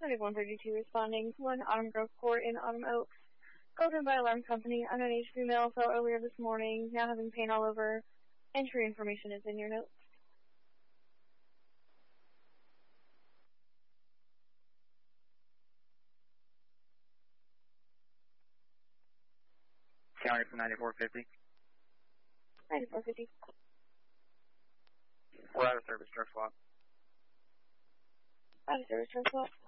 Clinic 132 responding. 1 Autumn Grove Court in Autumn Oaks. Called in by alarm company. Unknown age female fell earlier this morning. Now having pain all over. Entry information is in your notes. County for 9450. 9450. We're out of service, truck swap. Out of service, truck swap.